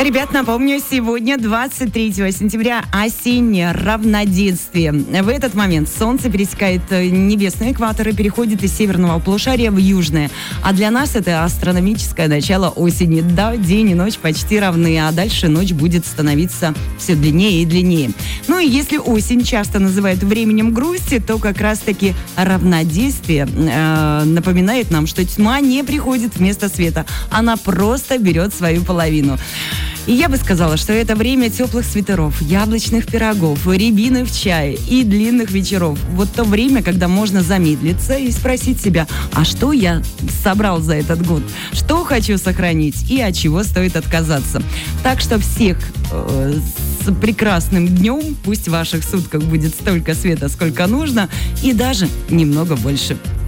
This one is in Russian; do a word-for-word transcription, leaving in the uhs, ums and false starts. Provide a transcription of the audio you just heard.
Ребят, напомню, сегодня двадцать третьего сентября, осеннее равноденствие. В этот момент Солнце пересекает небесный экватор и переходит из северного полушария в южное. А для нас это астрономическое начало осени. Да, день и ночь почти равны, а дальше ночь будет становиться все длиннее и длиннее. Ну и если осень часто называют временем грусти, то как раз-таки равноденствие э, напоминает нам, что тьма не приходит вместо света. Она просто берет свою половину. И я бы сказала, что это время теплых свитеров, яблочных пирогов, рябины в чае и длинных вечеров. Вот то время, когда можно замедлиться и спросить себя, а что я собрал за этот год? Что хочу сохранить и от чего стоит отказаться? Так что всех э, с прекрасным днем, пусть в ваших сутках будет столько света, сколько нужно, и даже немного больше.